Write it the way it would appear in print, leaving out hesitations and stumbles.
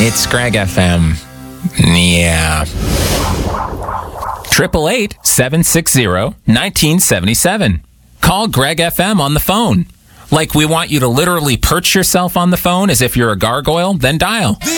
It's Greg FM. Yeah. 888-760-1977. Call Greg FM on the phone. Like we want you to literally perch yourself on the phone as if you're a gargoyle, then dial